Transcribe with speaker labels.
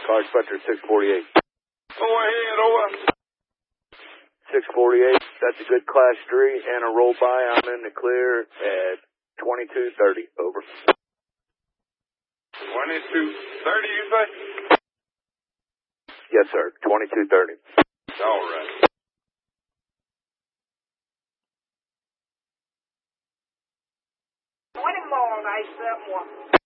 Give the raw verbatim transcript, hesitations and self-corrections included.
Speaker 1: Car Spectre six forty-eight.
Speaker 2: Go ahead, over.
Speaker 1: six forty-eight, that's a good class three and a roll by. I'm in the clear at twenty-two thirty, over.
Speaker 2: twenty-two thirty, you say?
Speaker 1: Yes, sir, twenty-two thirty.
Speaker 2: All right.
Speaker 3: twenty more, nice, that one.